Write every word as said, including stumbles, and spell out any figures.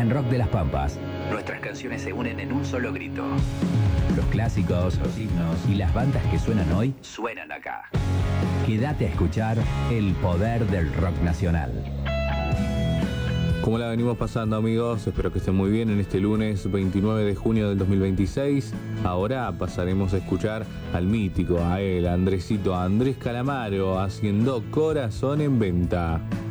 en Rock de las Pampas. Nuestras canciones se unen en un solo grito. Los clásicos, los himnos y las bandas que suenan hoy suenan acá. Quédate a escuchar el poder del rock nacional. ¿Cómo la venimos pasando, amigos? Espero que estén muy bien en este lunes veintinueve de junio del dos mil veintiséis. Ahora pasaremos a escuchar al mítico, a él, a Andresito, a Andrés Calamaro, haciendo Corazón en Venta.